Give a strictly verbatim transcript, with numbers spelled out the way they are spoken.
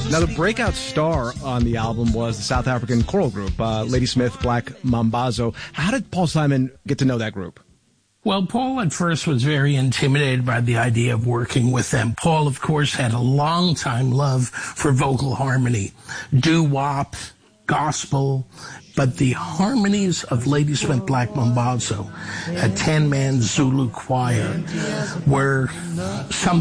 Now, the breakout star on the album was the South African choral group, uh, Ladysmith Black Mambazo. How did Paul Simon get to know that group? Well, Paul at first was very intimidated by the idea of working with them. Paul, of course, had a long-time love for vocal harmony, doo-wop, gospel, but the harmonies of Ladysmith Black Mambazo, a ten-man Zulu choir, were some